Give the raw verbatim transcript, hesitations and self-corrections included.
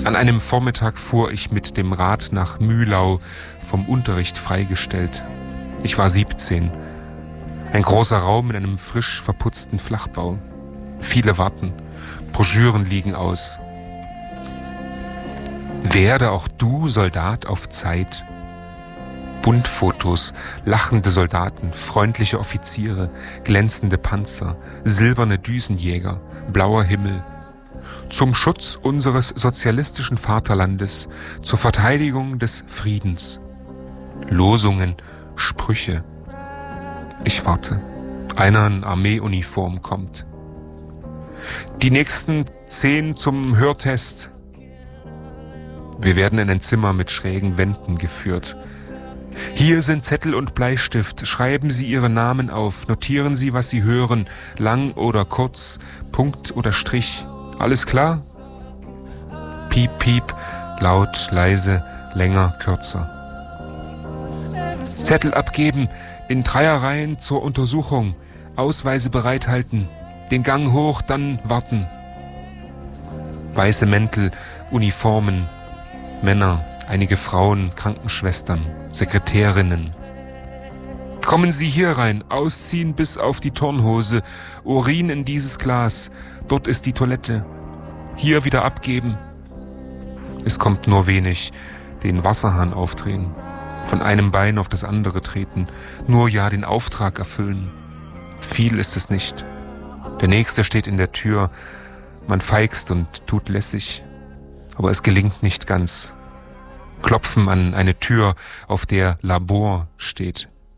An einem Vormittag fuhr ich mit dem Rad nach Mühlau, vom Unterricht freigestellt. Ich war siebzehn. Ein großer Raum in einem frisch verputzten Flachbau. Viele warten. Broschüren liegen aus. Werde auch du Soldat auf Zeit. Buntfotos, lachende Soldaten, freundliche Offiziere, glänzende Panzer, silberne Düsenjäger, blauer Himmel. Zum Schutz unseres sozialistischen Vaterlandes, zur Verteidigung des Friedens. Losungen, Sprüche. Ich warte. Einer in Armeeuniform kommt. Die nächsten zehn zum Hörtest. Wir werden in ein Zimmer mit schrägen Wänden geführt. Hier sind Zettel und Bleistift. Schreiben Sie Ihre Namen auf. Notieren Sie, was Sie hören. Lang oder kurz, Punkt oder Strich. Alles klar? Piep, piep, laut, leise, länger, kürzer. Zettel abgeben, in Dreierreihen zur Untersuchung. Ausweise bereithalten. Den Gang hoch, dann warten. Weiße Mäntel, Uniformen, Männer, einige Frauen, Krankenschwestern, Sekretärinnen. Kommen Sie hier rein, ausziehen bis auf die Turnhose, Urin in dieses Glas, dort ist die Toilette. Hier wieder abgeben. Es kommt nur wenig, den Wasserhahn aufdrehen, von einem Bein auf das andere treten, nur ja den Auftrag erfüllen. Viel ist es nicht. Der Nächste steht in der Tür, man feigst und tut lässig, aber es gelingt nicht ganz. Klopfen an eine Tür, auf der Labor steht.